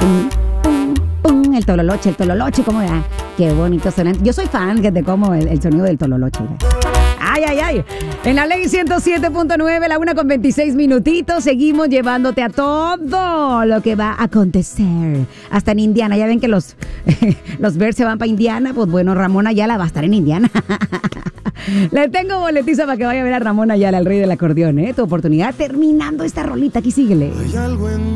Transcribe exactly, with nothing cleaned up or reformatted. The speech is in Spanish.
pum, pum, el tololoche, el tololoche, ¿cómo era? Qué bonito suena. Yo soy fan de cómo el, el sonido del tololoche. Ay, ay, ay. En la ley ciento siete punto nueve, la una con veintiséis minutitos, seguimos llevándote a todo lo que va a acontecer. Hasta en Indiana. Ya ven que los, los Bears se van para Indiana. Pues bueno, Ramón Ayala va a estar en Indiana. Le tengo boletiza para que vaya a ver a Ramón Ayala, el rey del acordeón, ¿eh? Tu oportunidad terminando esta rolita. Aquí síguele. Hay algo en